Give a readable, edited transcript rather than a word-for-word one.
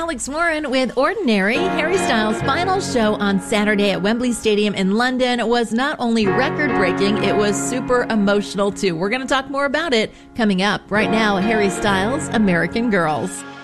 Alex Warren with Ordinary. Harry Styles' final show on Saturday at Wembley Stadium in London was not only record-breaking, it was super emotional too. We're going to talk more about it coming up right now. Harry Styles, American Girls.